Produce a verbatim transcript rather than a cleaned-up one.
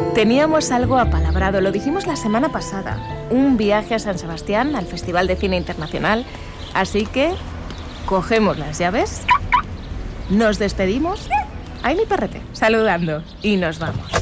Teníamos algo apalabrado, lo dijimos la semana pasada. Un viaje a San Sebastián, al Festival de Cine Internacional. Así que cogemos las llaves, nos despedimos, ahí mi perrete, saludando, y nos vamos.